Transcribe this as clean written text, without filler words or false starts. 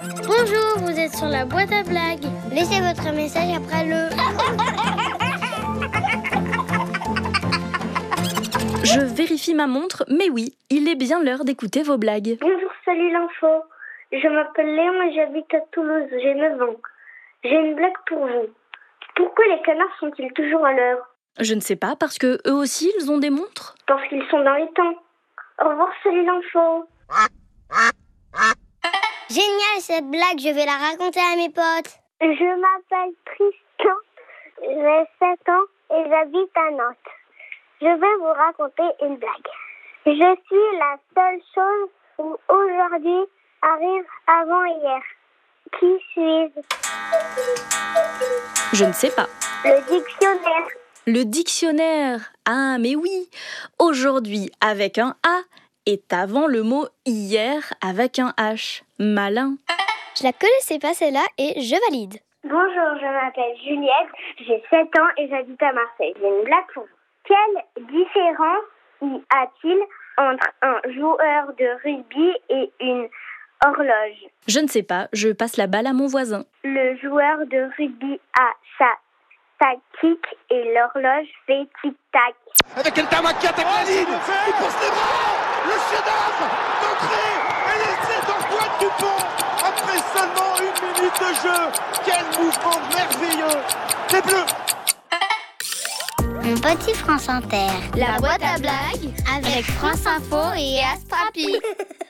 Bonjour, vous êtes sur la boîte à blagues. Laissez votre message après le... Je vérifie ma montre, mais oui, il est bien l'heure d'écouter vos blagues. Bonjour, salut l'info. Je m'appelle Léon et j'habite à Toulouse, j'ai 9 ans. J'ai une blague pour vous. Pourquoi les canards sont-ils toujours à l'heure ? Je ne sais pas, parce que eux aussi, ils ont des montres. Parce qu'ils sont dans les temps. Au revoir, salut l'info. Génial cette blague, je vais la raconter à mes potes. Je m'appelle Tristan, j'ai 7 ans et j'habite à Nantes. Je vais vous raconter une blague. Je suis la seule chose où aujourd'hui arrive avant hier. Qui suis-je ? Je ne sais pas. Le dictionnaire. Le dictionnaire. Ah, mais oui. Aujourd'hui avec un A est avant le mot hier avec un H. Malin. Je la connaissais pas celle-là et je valide. Bonjour, je m'appelle Juliette, j'ai 7 ans et j'habite à Marseille. J'ai une blague pour vous. Quelle différence y a-t-il entre un joueur de rugby et une horloge ? Je ne sais pas, je passe la balle à mon voisin. Le joueur de rugby a sa kick et l'horloge fait tic-tac. Avec El Tamaki attaque la ligne, il pousse les bras, le chef-d'œuvre d'entrée, et l'essai d'Antoine Dupont. Après seulement 1 minute de jeu, quel mouvement merveilleux. Les Bleus. Mon petit France Inter. La boîte à blagues Avec France Info et Astrapi.